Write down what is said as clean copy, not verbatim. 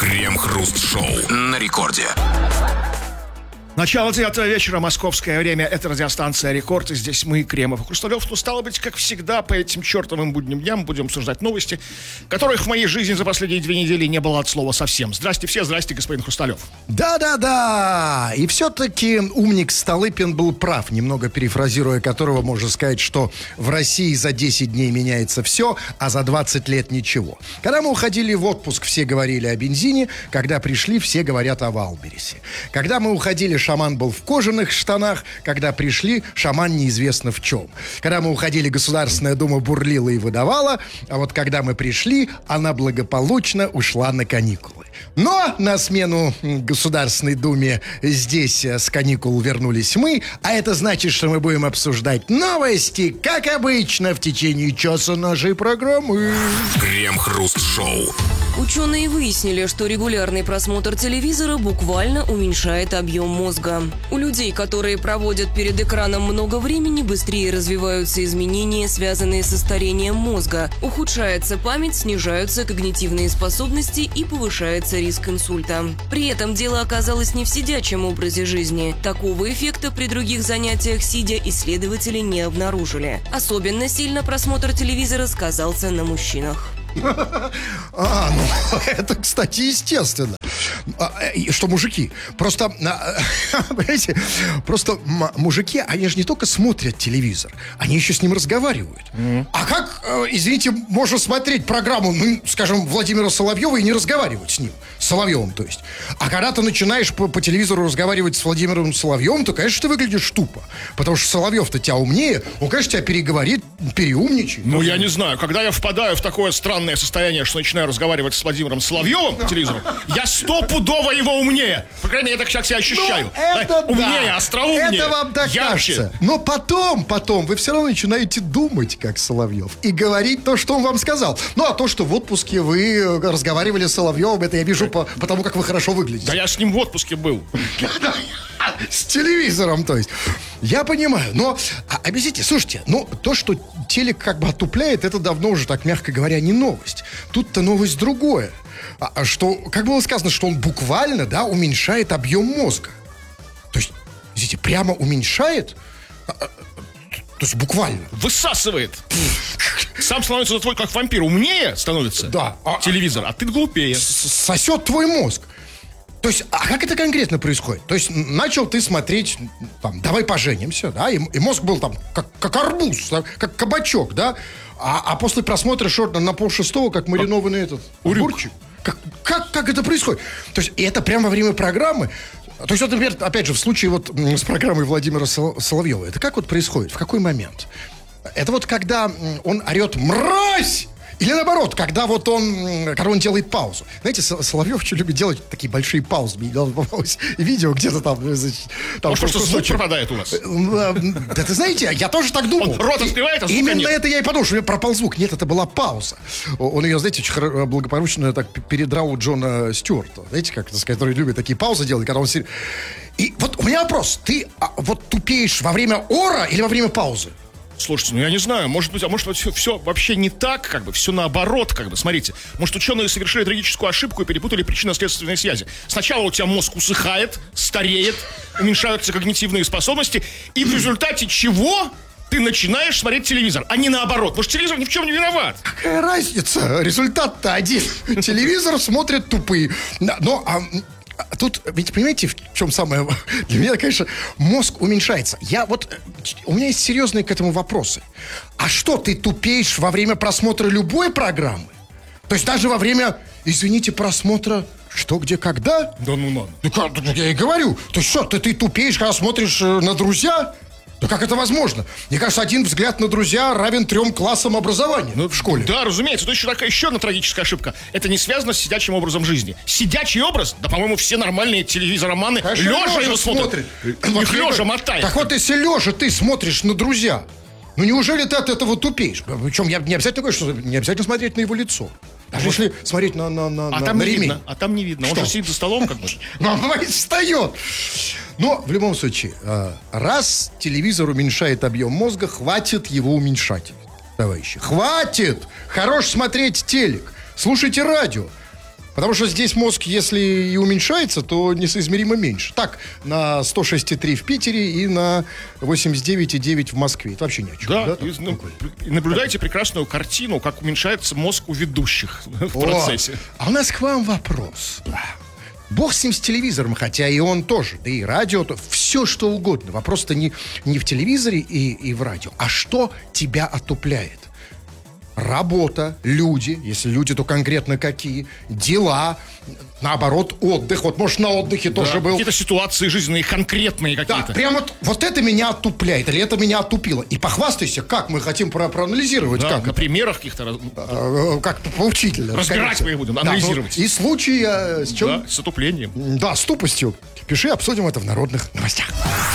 Крем-хруст-шоу на рекорде. Начало 9 вечера, московское время. Это радиостанция «Рекорд». И здесь мы, Кремов и Хрусталев. Ну, стало быть, как всегда, по этим чертовым будним дням будем обсуждать новости, которых в моей жизни за последние 2 недели не было от слова совсем. Здрасте все, здрасте, господин Хрусталев. Да-да-да. И все-таки умник Столыпин был прав, немного перефразируя которого можно сказать, что в России за 10 дней меняется все, а за 20 лет ничего. Когда мы уходили в отпуск, все говорили о бензине. Когда пришли, все говорят о Валбересе. Когда мы уходили, шаман был в кожаных штанах. Когда пришли, шаман неизвестно в чем. Когда мы уходили, Государственная Дума бурлила и выдавала. А вот когда мы пришли, она благополучно ушла на каникулы. Но на смену Государственной Думе здесь с каникул вернулись мы. А это значит, что мы будем обсуждать новости, как обычно, в течение часа нашей программы. Крем-хруст-шоу. Ученые выяснили, что регулярный просмотр телевизора буквально уменьшает объем мозга. У людей, которые проводят перед экраном много времени, быстрее развиваются изменения, связанные со старением мозга. Ухудшается память, снижаются когнитивные способности и повышается риск инсульта. При этом дело оказалось не в сидячем образе жизни. Такого эффекта при других занятиях сидя исследователи не обнаружили. Особенно сильно просмотр телевизора сказался на мужчинах. Это, кстати, естественно. Что мужики. Просто, понимаете, просто мужики, они же не только смотрят телевизор, они еще с ним разговаривают. А как, извините, можно смотреть программу, ну, скажем, Владимира Соловьева и не разговаривать с ним? С Соловьевым, то есть. А когда ты начинаешь по телевизору разговаривать с Владимиром Соловьевым, то, конечно, ты выглядишь тупо. Потому что Соловьев-то тебя умнее, он, конечно, тебя переговорит, переумничает. Ну, я не знаю, когда я впадаю в такое странное состояние, что начинаю разговаривать с Владимиром Соловьевым по телевизору, я стопудово его умнее. По крайней мере, я так себя ощущаю. Умнее, остроумнее. Это вам так кажется. Но потом вы все равно начинаете думать, как Соловьев, и говорить то, что он вам сказал. Ну, а то, что в отпуске вы разговаривали с Соловьевым, это я вижу потому, как вы хорошо выглядите. Да я с ним в отпуске был. С телевизором, то есть. Я понимаю, но объясните, слушайте, ну, то, что телек как бы отупляет, это давно уже, так мягко говоря, не новость. Тут-то новость другое. Что, как было сказано, что он буквально, да, уменьшает объем мозга. То есть, видите, прямо уменьшает, то есть буквально. Высасывает. Сам становится твой, как вампир, умнее становится. Да. Телевизор, а ты глупее. Сосет твой мозг. То есть, а как это конкретно происходит? То есть, начал ты смотреть, там, давай поженимся, да, и мозг был там, как арбуз, да, как кабачок, да, а после просмотра шорта на 5:30, как маринованный этот огурчик. Как это происходит? То есть, и это прямо во время программы. То есть, вот, например, опять же, в случае вот с программой Владимира Соловьева, это как вот происходит? В какой момент? Это вот когда он орет «Мразь!» Или наоборот, когда он делает паузу. Знаете, Соловьев очень любит делать такие большие паузы. Мне попалось видео где-то там. Может, просто звук пропадает у вас? Да ты знаете, я тоже так думал. Он рот открывает, а звука именно нет. это я и подумал, что у меня пропал звук. Нет, это была пауза. Он ее, знаете, очень благополучно так передрал у Джона Стюарта. Знаете, как, который любит такие паузы делать, когда он... И вот у меня вопрос. Ты вот тупеешь во время ора или во время паузы? Слушайте, ну я не знаю, может быть все вообще не так, как бы, все наоборот, как бы, смотрите. Может, ученые совершили трагическую ошибку и перепутали причинно-следственные связи. Сначала у тебя мозг усыхает, стареет, уменьшаются когнитивные способности, и в результате чего ты начинаешь смотреть телевизор, а не наоборот. Потому что телевизор ни в чем не виноват. Какая разница? Результат-то один. Телевизор смотрят тупые. Но... Тут, ведь понимаете, в чем самое... Для меня, конечно, мозг уменьшается. У меня есть серьезные к этому вопросы. А что, ты тупеешь во время просмотра любой программы? То есть даже во время, извините, просмотра «Что, где, когда»? Да ну ладно. Ну, как, я и говорю. То есть что, ты тупеешь, когда смотришь на «Друзья»? Да как это возможно? Мне кажется, один взгляд на «Друзья» равен 3 классам образования в школе. Да, разумеется. То еще одна трагическая ошибка. Это не связано с сидячим образом жизни. Сидячий образ, да, по-моему, все нормальные телевизороманы лежа его смотрят. Их лежа мотает. Так вот, если лежа ты смотришь на «Друзья», ну неужели ты от этого тупеешь? Причем я не обязательно говорю, что не обязательно смотреть на его лицо. Даже если смотреть на ремень. А там не видно. Что? Он же сидит за столом, как бы. Ну, он встает. Но в любом случае, раз телевизор уменьшает объем мозга, хватит его уменьшать, товарищи. Хватит! Хорош смотреть телек. Слушайте радио. Потому что здесь мозг, если и уменьшается, то несоизмеримо меньше. Так, на 106,3 в Питере и на 89,9 в Москве. Это вообще ни о чем. Да, Там наблюдайте прекрасную картину, как уменьшается мозг у ведущих в процессе. А у нас к вам вопрос. Бог с ним, с телевизором, хотя и он тоже, да и радио, все что угодно. Вопрос-то не в телевизоре и в радио, а что тебя отупляет? Работа, люди, если люди, то конкретно какие, дела, наоборот, отдых. Вот, может, на отдыхе тоже был. Какие-то ситуации жизненные, конкретные какие-то. Да, прям вот это меня отупляет, или это меня отупило. И похвастайся, как мы хотим проанализировать. Да, как на примерах каких-то. как поучительно. Разбирать мы их будем, анализировать. И случаи с чем? Да, с отуплением. Да, с тупостью. Пиши, обсудим это в народных новостях.